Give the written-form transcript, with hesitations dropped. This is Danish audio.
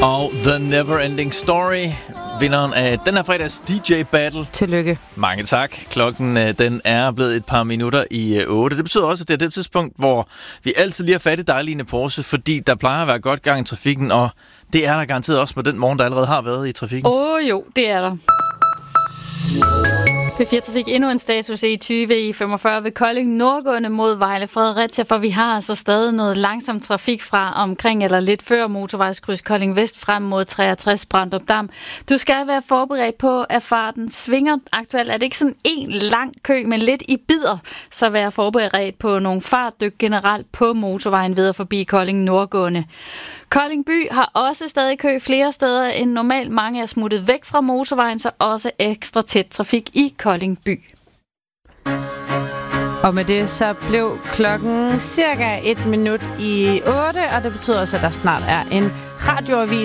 Og The Neverending Story, vinderen af den her fredags DJ Battle. Tillykke. Mange tak. Klokken den er blevet et par minutter i 8. Det betyder også, at det er det tidspunkt, hvor vi altid lige har fat i dig, Line Porse, fordi der plejer at være godt gang i trafikken, og det er der garanteret også med den morgen, der allerede har været i trafikken. Jo, det er der. P4 Trafik endnu en status i 45 ved Kolding nordgående mod Vejle Fredericia, for vi har altså stadig noget langsom trafik fra omkring eller lidt før motorvejskryds Kolding Vest frem mod 63 Brandrup Dam. Du skal være forberedt på, at farten svinger. Aktuelt er det ikke sådan en lang kø, men lidt i bidder, så vær forberedt på nogle fartdyk generelt på motorvejen videre forbi Kolding nordgående. Kolding by har også stadig kø flere steder end normalt. Mange er smuttet væk fra motorvejen, så også ekstra tæt trafik i Kolding by. Og med det så blev klokken cirka 1 minut i 8, og det betyder også, at der snart er en radioavis